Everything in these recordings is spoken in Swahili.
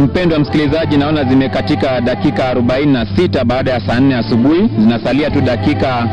mpendwa msikilizaji, naona zimekatika dakika 46 baada ya saa 4 asubuhi. Zinasalia tu dakika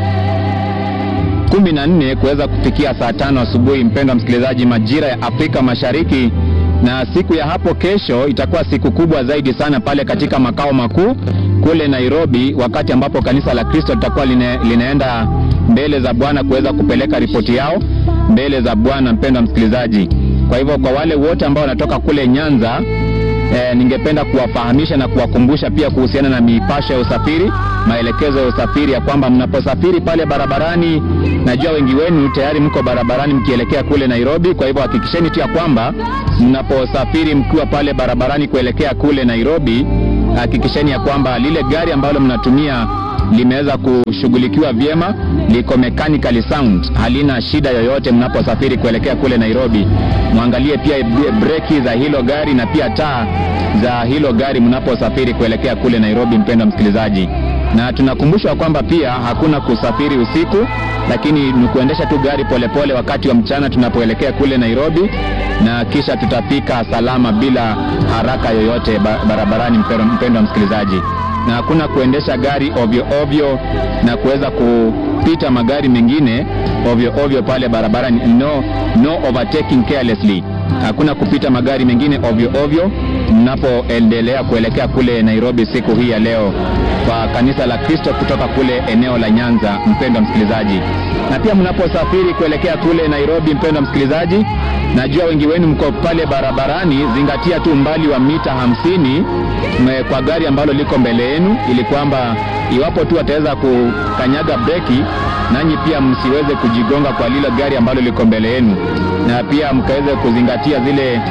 14 kuweza kufikia saa 5 asubuhi, mpendwa msikilizaji, majira ya Afrika Mashariki. Na siku ya hapo kesho itakuwa siku kubwa zaidi sana pale katika makao makuu kule Nairobi, wakati ambapo kanisa la Kristo litakuwa linaenda mbele za Bwana kuweza kupeleka ripoti yao mbele za Bwana, mpendwa msikilizaji. Kwa hivyo kwa wale wote ambao wanatoka kule Nyanza, ningependa kuwafahamisha na kuwakumbusha pia kuhusiana na mipasho ya usafiri, maelekezo ya usafiri, ya kwamba mnaposafiri pale barabarani, najua wengi wenu tayari mko barabarani mkielekea kule Nairobi. Kwa hivyo hakikisheni tu ya kwamba mnaposafiri mkiwa pale barabarani kuelekea kule Nairobi, hakikisheni ya kwamba lile gari ambalo mnatumia limeweza kushughulikiwa vyema, liko mechanically sound, halina shida yoyote mnaposafiri kuelekea kule Nairobi. Muangalie pia breki za hilo gari na pia taa za hilo gari mnaposafiri kuelekea kule Nairobi, mpendwa msikilizaji. Na tunakumbushwa kwamba pia hakuna kusafiri usiku, lakini ni kuendesha tu gari polepole wakati wa mchana tunapoelekea kule Nairobi, na kisha tutafika salama bila haraka yoyote barabarani, mpendwa msikilizaji. Na hakuna kuendesha gari ovyo ovyo na kuweza kupita magari mengine ovyo ovyo pale barabarani. No overtaking carelessly. Hakuna kupita magari mengine ovyo ovyo mnapoendelea kuelekea kule Nairobi siku hii ya leo kwa kanisa la Kristo kutoka kule eneo la Nyanza, mpendwa msikilizaji. Na pia mnaposafiri kuelekea kule Nairobi, mpendwa msikilizaji, najua wengi wenu mko pale barabarani, zingatia tu umbali wa mita 50 kwa gari ambalo liko mbele yenu, ili kwamba iwapo tu wataweza kukanyaga breki, nanyi pia msiweze kujigonga kwa lile gari ambalo liko mbele yenu, na pia mkaweze kuzingatia zile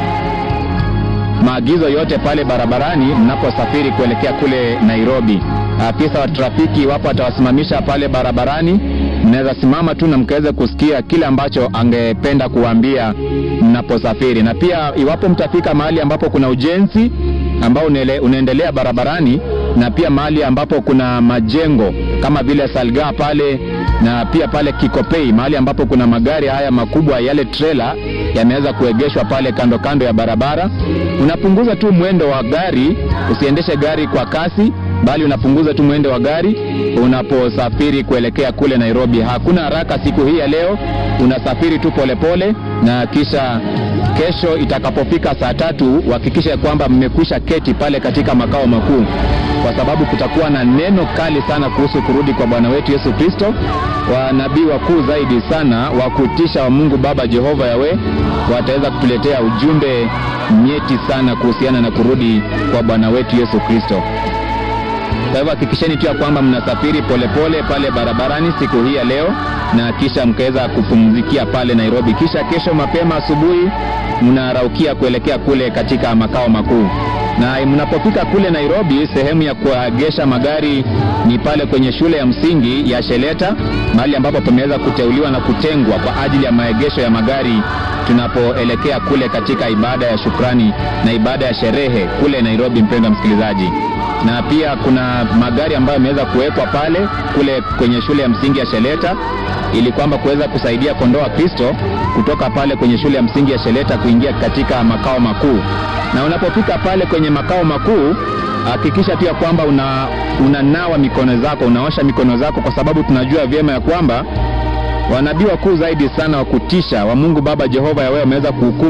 maagizo yote pale barabarani mnaposafiri kuelekea kule Nairobi. Afisa wa trafiki iwapo atawasimamisha pale barabarani, mnaweza simama tu na mkaweze kusikia kile ambacho angependa kuambia mnaposafiri. Na pia iwapo mtafika mahali ambapo kuna ujenzi ambao unaendelea barabarani, na pia mahali ambapo kuna majengo kama vile Salga pale, na pia pale Kikopei, mahali ambapo kuna magari haya makubwa, yale trailer yameweza kuegeshwa pale kando kando ya barabara, unapunguza tu mwendo wa gari. Usiendeshe gari kwa kasi, bali unapunguza tu mwendo wa gari unaposafiri kuelekea kule Nairobi. Hakuna haraka siku hii ya leo, unasafiri tu polepole, na kisha kesho itakapofika saa 3 hakikisha kwamba mmekwisha keti pale katika makao makuu, kwa sababu kutakuwa na neno kali sana kuhusu kurudi kwa Bwana wetu Yesu Kristo. Wanabii wakuu zaidi sana wa kutisha wa Mungu Baba Jehova Yawe wataweza kutuletea ujumbe nyeti sana kuhusiana na kurudi kwa Bwana wetu Yesu Kristo. Kwa hivyo hakikisheni tu kwamba mnasafiri polepole pale barabarani siku hii ya leo, na kisha mkaweza kupumzikia pale Nairobi. Kisha kesho mapema asubuhi mnaraukia kuelekea kule katika makao makuu. Na mnapofika kule Nairobi, sehemu ya kuegesha magari ni pale kwenye shule ya msingi ya Sheleta, mahali ambapo pameweza kuteuliwa na kutengwa kwa ajili ya maegesho ya magari tunapoelekea kule katika ibada ya shukrani na ibada ya sherehe kule Nairobi, mpendwa msikilizaji. Na pia kuna magari ambayo yameweza kuwekwa pale kule kwenye shule ya msingi ya Sheleta, ili kwamba kuweza kusaidia kondoo wa Kristo kutoka pale kwenye shule ya msingi ya Sheleta kuingia katika makao makuu. Na unapofika pale kwenye makao makuu, hakikisha pia kwamba unanawa mikono zako, unaosha mikono zako, kwa sababu tunajua vyema ya kwamba wanabii wakuu zaidi sana wa kutisha wa Mungu Baba Jehova Yawe wameweza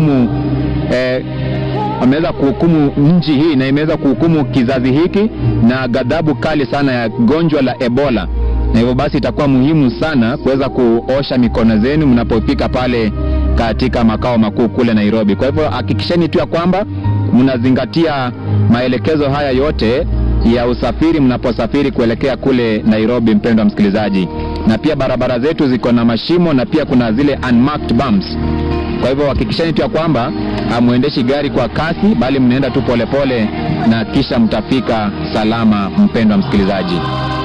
kuhukumu nchi hii, na imeweza kuhukumu kizazi hiki na ghadhabu kali sana ya gonjwa la Ebola. Na hivyo basi itakuwa muhimu sana kuweza kuosha mikono zenu mnapofika pale katika makao makuu kule Nairobi. Kwa hivyo hakikisheni tu kwamba mnazingatia maelekezo haya yote ya usafiri mnaposafiri kuelekea kule Nairobi, mpendwa msikilizaji. Na pia barabara zetu ziko na mashimo, na pia kuna zile unmarked bumps. Kwa hivyo hakikisheni tu kwamba hamuendeshi gari kwa kasi, bali mnaenda tu polepole, na kisha mtafika salama, mpendwa msikilizaji.